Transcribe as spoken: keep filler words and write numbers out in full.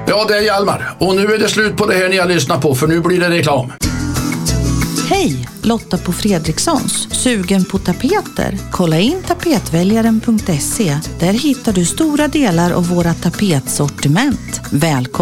Ja, det är Hjalmar. Och nu är det slut på det här ni har lyssnat på, för nu blir det reklam. Hej, Lotta på Fredrikssons. Sugen på tapeter? Kolla in tapetväljaren punkt se. Där hittar du stora delar av våra tapetsortiment. Välkommen!